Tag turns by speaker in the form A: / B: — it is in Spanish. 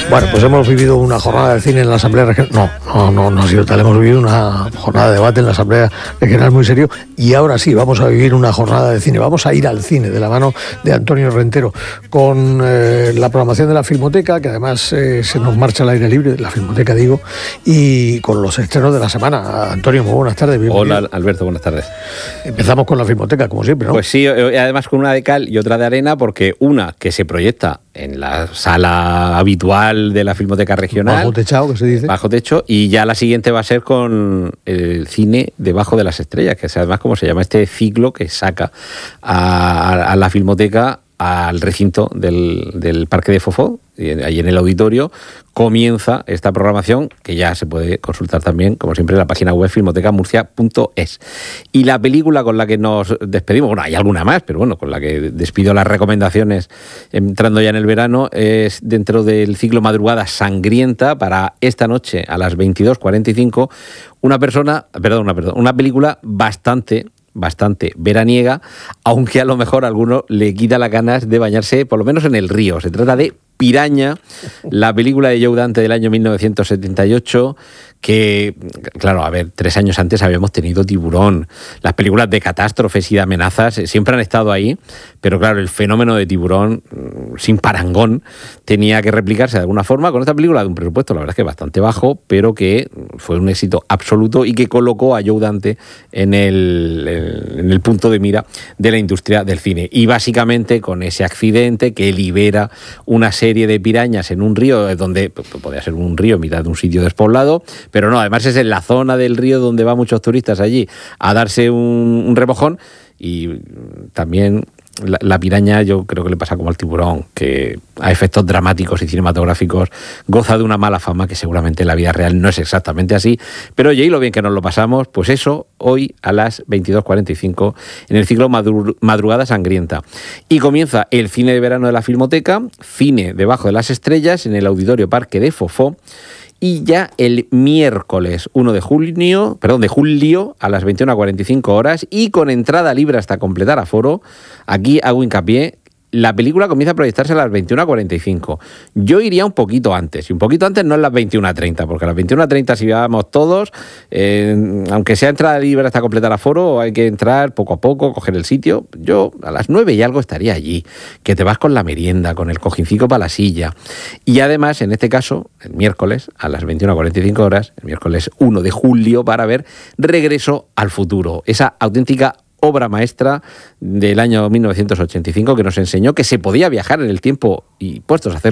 A: Bueno, pues hemos vivido una jornada de cine en la Asamblea Regional. No ha sido tal. Hemos vivido una jornada de debate en la Asamblea Regional muy serio. Y ahora sí, vamos a vivir una jornada de cine. Vamos a ir al cine de la mano de Antonio Rentero con la programación de la Filmoteca, que además se nos marcha al aire libre, la Filmoteca digo, y con los estrenos de la semana. Antonio, muy buenas tardes. Bienvenido.
B: Hola, Alberto, buenas tardes.
A: Empezamos con la Filmoteca, como siempre, ¿no?
B: Pues sí, además con una de cal y otra de arena, porque una que se proyecta en la sala habitual de la Filmoteca Regional.
A: Bajo techado, que se dice.
B: Bajo techo, y ya la siguiente va a ser con el cine debajo de las estrellas, que es además como se llama este ciclo que saca a la Filmoteca al recinto del Parque de Fofó, y ahí en el auditorio comienza esta programación que ya se puede consultar también, como siempre, en la página web filmotecamurcia.es. Y la película con la que nos despedimos, bueno, hay alguna más, pero bueno, con la que despido las recomendaciones entrando ya en el verano, es dentro del ciclo Madrugada Sangrienta, para esta noche a las 22:45, una película bastante veraniega, aunque a lo mejor a alguno le quita las ganas de bañarse, por lo menos en el río. Se trata de Piraña, la película de Joe Dante del año 1978, que, claro, a ver, 3 años antes habíamos tenido Tiburón. Las películas de catástrofes y de amenazas siempre han estado ahí, pero claro, el fenómeno de Tiburón, sin parangón, tenía que replicarse de alguna forma con esta película de un presupuesto, la verdad es que bastante bajo, pero que fue un éxito absoluto y que colocó a Joe Dante en el punto de mira de la industria del cine. Y básicamente con ese accidente que libera una serie de pirañas en un río, donde podría ser un río en mitad de un sitio despoblado, pero no, además es en la zona del río donde van muchos turistas allí a darse un remojón. Y también la piraña, yo creo que le pasa como al tiburón, que a efectos dramáticos y cinematográficos goza de una mala fama que seguramente en la vida real no es exactamente así. Pero oye, y lo bien que nos lo pasamos, pues eso, hoy a las 22:45 en el ciclo Madrugada Sangrienta. Y comienza el cine de verano de la Filmoteca, cine debajo de las estrellas en el Auditorio Parque de Fofó. Y ya el miércoles 1 de julio a las 21:45 horas y con entrada libre hasta completar aforo, aquí hago hincapié, la película comienza a proyectarse a las 21:45. Yo iría un poquito antes, y un poquito antes no en las 21:30, porque a las 21:30 si vamos todos, aunque sea entrada libre hasta completar aforo, hay que entrar poco a poco, coger el sitio. Yo a las 9 y algo estaría allí, que te vas con la merienda, con el cojincico para la silla. Y además, en este caso, el miércoles a las 21:45 horas, el miércoles 1 de julio, para ver Regreso al futuro, esa auténtica obra maestra del año 1985 que nos enseñó que se podía viajar en el tiempo y puestos a hacer